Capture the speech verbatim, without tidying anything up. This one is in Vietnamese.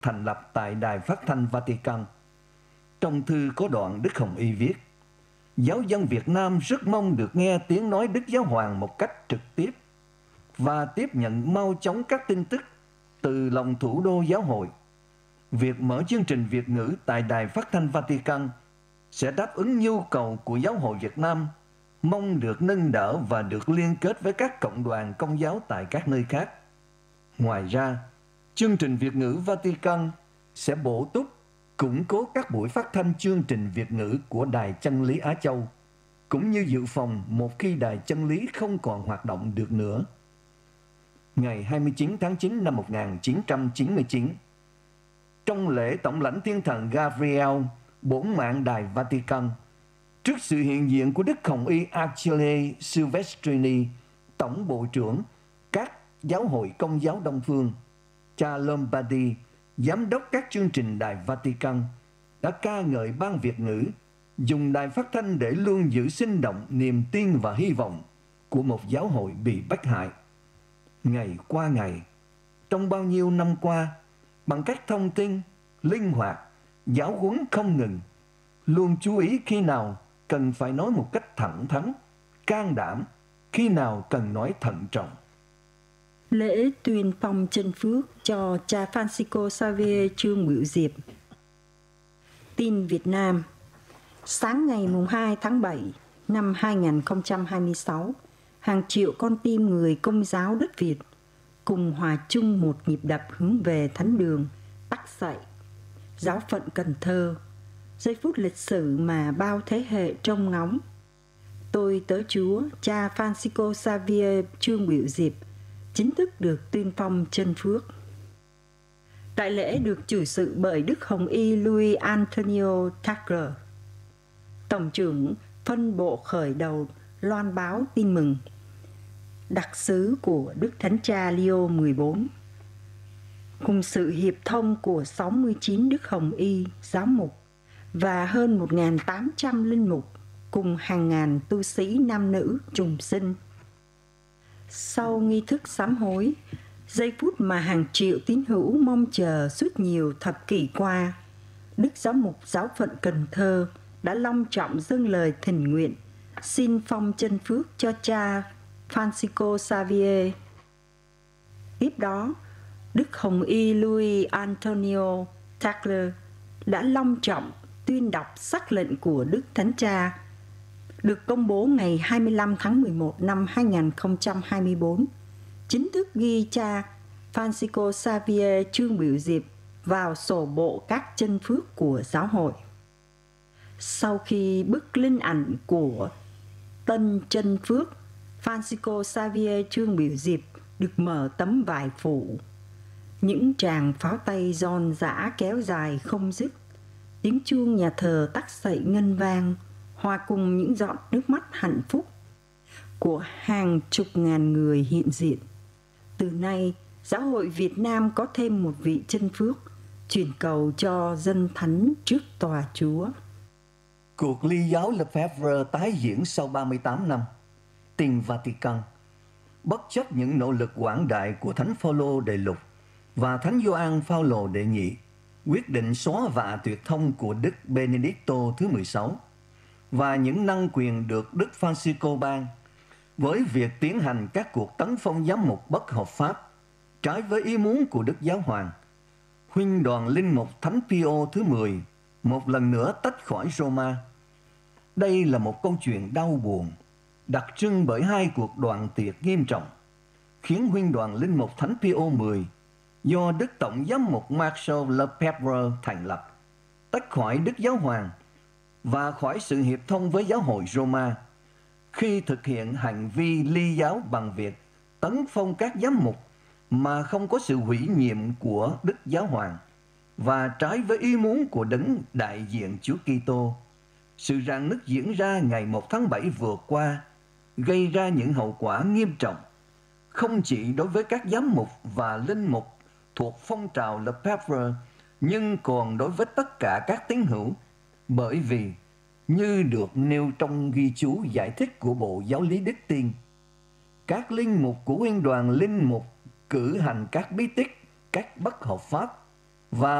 thành lập tại Đài Phát thanh Vatican. Trong thư có đoạn Đức Hồng Y viết: giáo dân Việt Nam rất mong được nghe tiếng nói Đức Giáo Hoàng một cách trực tiếp và tiếp nhận mau chóng các tin tức từ lòng thủ đô giáo hội. Việc mở chương trình Việt ngữ tại Đài Phát thanh Vatican sẽ đáp ứng nhu cầu của giáo hội Việt Nam, mong được nâng đỡ và được liên kết với các cộng đoàn công giáo tại các nơi khác. Ngoài ra, chương trình Việt ngữ Vatican sẽ bổ túc, củng cố các buổi phát thanh chương trình Việt ngữ của Đài Chân lý Á Châu, cũng như dự phòng một khi Đài Chân lý không còn hoạt động được nữa. Ngày hai mươi chín tháng chín năm một nghìn chín trăm chín mươi chín, trong lễ tổng lãnh thiên thần Gabriel, bổn mạng Đài Vatican, trước sự hiện diện của Đức Hồng Y Achille Silvestrini, Tổng Bộ trưởng các giáo hội Công giáo Đông Phương, cha Lombardi, giám đốc các chương trình Đài Vatican, đã ca ngợi ban Việt ngữ, dùng đài phát thanh để luôn giữ sinh động niềm tin và hy vọng của một giáo hội bị bách hại. Ngày qua ngày, trong bao nhiêu năm qua, bằng cách thông tin, linh hoạt, giáo huấn không ngừng, luôn chú ý khi nào cần phải nói một cách thẳng thắn, can đảm, khi nào cần nói thận trọng. Lễ tuyên phong chân phước cho cha Francisco Xavier Trương Bửu Diệp. Tin Việt Nam. Sáng ngày hai tháng bảy năm hai nghìn không trăm hai mươi sáu, hàng triệu con tim người Công giáo đất Việt cùng hòa chung một nhịp đập hướng về thánh đường Tắc Sậy, giáo phận Cần Thơ, giây phút lịch sử mà bao thế hệ trông ngóng. Tôi tớ Chúa cha Francisco Xavier Trương Bửu Diệp chính thức được tuyên phong chân phước. Đại lễ được chủ sự bởi Đức Hồng Y Luis Antonio Tagle, Tổng trưởng phân bộ khởi đầu loan báo tin mừng, đặc sứ của Đức Thánh Cha Leo mười bốn, cùng sự hiệp thông của sáu mươi chín Đức Hồng Y giáo mục và hơn một nghìn tám trăm linh mục cùng hàng ngàn tu sĩ nam nữ trùng sinh. Sau nghi thức sám hối, giây phút mà hàng triệu tín hữu mong chờ suốt nhiều thập kỷ qua, Đức Giáo mục Giáo phận Cần Thơ đã long trọng dâng lời thỉnh nguyện xin phong chân phước cho cha Francisco Xavier. Tiếp đó, Đức Hồng Y Luis Antonio Tagle đã long trọng tuyên đọc sắc lệnh của Đức Thánh Cha, được công bố ngày hai mươi lăm tháng mười một năm hai nghìn không trăm hai mươi bốn, chính thức ghi cha Francisco Xavier Trương Bửu Diệp vào sổ bộ các chân phước của giáo hội. Sau khi bức linh ảnh của tân chân phước Francisco Xavier Trương Bửu Diệp được mở tấm vải phủ, những tràng pháo tay giòn giã kéo dài không dứt, tiếng chuông nhà thờ Tắc Sậy ngân vang, hòa cùng những giọt nước mắt hạnh phúc của hàng chục ngàn người hiện diện. Từ nay, giáo hội Việt Nam có thêm một vị chân phước, truyền cầu cho dân thánh trước tòa Chúa. Cuộc ly giáo Lefebvre tái diễn sau ba mươi tám năm. Tin Vatican. Bất chấp những nỗ lực quảng đại của Thánh Phaolô Đệ Lục và Thánh Gioan Phaolô Đệ Nhị, quyết định xóa vạ tuyệt thông của Đức Benedicto thứ mười sáu và những năng quyền được Đức Francisco ban, với việc tiến hành các cuộc tấn phong giám mục bất hợp pháp, trái với ý muốn của Đức Giáo Hoàng, Huynh đoàn Linh mục Thánh Pio thứ mười một lần nữa tách khỏi Roma. Đây là một câu chuyện đau buồn, đặc trưng bởi hai cuộc đoạn tiệc nghiêm trọng, khiến Huynh đoàn Linh mục Thánh Pio mười do Đức Tổng giám mục Marcel Lefebvre thành lập, tách khỏi Đức Giáo Hoàng và khỏi sự hiệp thông với giáo hội Roma khi thực hiện hành vi ly giáo bằng việc tấn phong các giám mục mà không có sự ủy nhiệm của Đức Giáo Hoàng và trái với ý muốn của đấng đại diện Chúa Kitô. Sự rạn nứt diễn ra ngày một tháng bảy vừa qua gây ra những hậu quả nghiêm trọng, không chỉ đối với các giám mục và linh mục thuộc phong trào Lefebvre, nhưng còn đối với tất cả các tín hữu, bởi vì như được nêu trong ghi chú giải thích của Bộ Giáo lý Đức Tin, các linh mục của Huynh đoàn Linh mục cử hành các bí tích cách bất hợp pháp và